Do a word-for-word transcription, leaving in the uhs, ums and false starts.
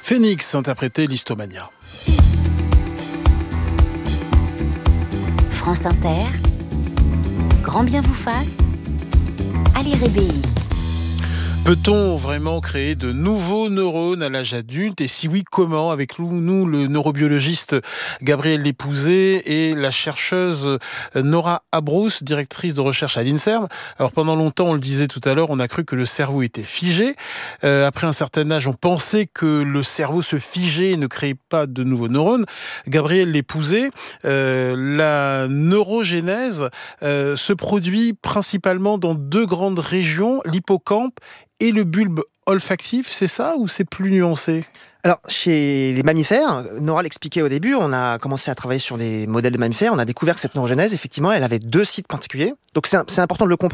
Phoenix interprétait l'Histomania. France Inter, grand bien vous fasse, Ali Rébéi. Peut-on vraiment créer de nouveaux neurones à l'âge adulte ? Et si oui, comment ? Avec nous, le neurobiologiste Gabriel Lépouzé et la chercheuse Nora Abrous, directrice de recherche à l'INSERM. Alors pendant longtemps, on le disait tout à l'heure, on a cru que le cerveau était figé. Euh, après un certain âge, on pensait que le cerveau se figeait et ne créait pas de nouveaux neurones. Gabriel Lépouzé, euh, la neurogénèse euh, se produit principalement dans deux grandes régions, l'hippocampe et le bulbe olfactif, c'est ça ou c'est plus nuancé ? Alors, chez les mammifères, Nora l'expliquait au début, on a commencé à travailler sur des modèles de mammifères, on a découvert que cette neurogénèse, effectivement, elle avait deux sites particuliers. Donc c'est, c'est important de le comprendre.